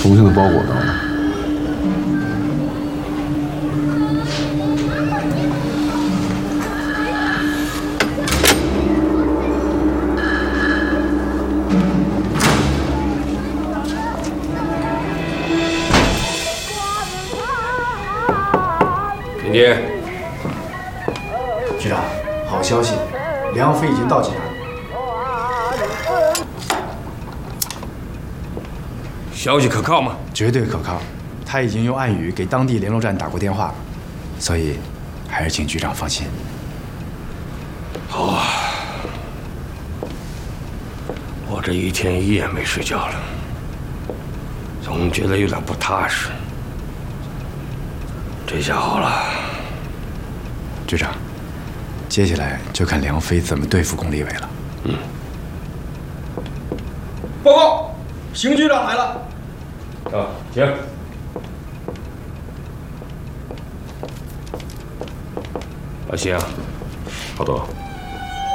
重庆的包裹到了。 田爹， 局长，好消息，梁飞已经到济南了。 消息可靠吗？ 绝对可靠，他已经用暗语给当地联络站打过电话了，所以还是请局长放心。 好啊，我这一天一夜没睡觉了，总觉得有点不踏实。这下好了， 局长，接下来就看梁飞怎么对付龚立伟了。 报告，邢局长来了。 啊，行。阿星啊，好多。